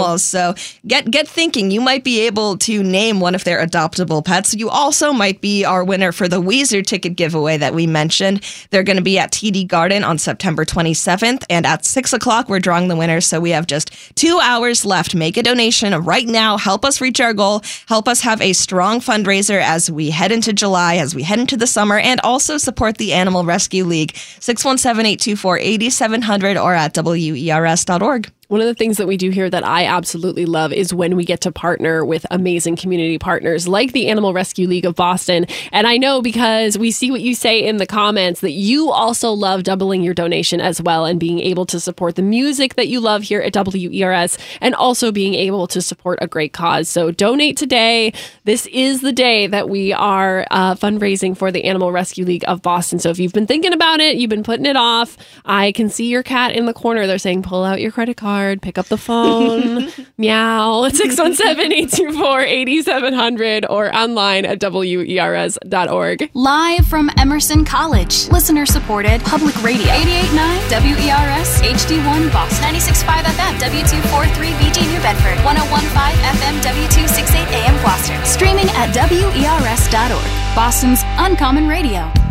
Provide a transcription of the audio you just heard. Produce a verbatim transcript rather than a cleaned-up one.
animals. So get get thinking. You might be able to name one of their adoptable pets. You also might be our winner for the Weezer ticket giveaway that we mentioned. They're going to be at T D Garden on September twenty-seventh, and at six o'clock, we're drawing the winners. So we have just two hours left. Make a donation right now. Help us reach our goal. Help us have a strong fundraiser as we head into July, as we head into the summer, and also support the Animal Rescue League. six one seven, eight two four, eight seven zero zero or at W E R S dot org. One of the things that we do here that I absolutely love is when we get to partner with amazing community partners like the Animal Rescue League of Boston. And I know because we see what you say in the comments that you also love doubling your donation as well and being able to support the music that you love here at W E R S and also being able to support a great cause. So donate today. This is the day that we are uh, fundraising for the Animal Rescue League of Boston. So if you've been thinking about it, you've been putting it off, I can see your cat in the corner. They're saying, pull out your credit card. Pick up the phone, meow, at six one seven, eight two four, eight seven zero zero or online at W E R S dot org. Live from Emerson College, listener-supported public radio. eighty-eight point nine W E R S H D one Boston. ninety-six point five F M W two forty-three B G New Bedford. one oh one point five F M W two sixty-eight A M Gloucester. Streaming at W E R S dot org. Boston's Uncommon Radio.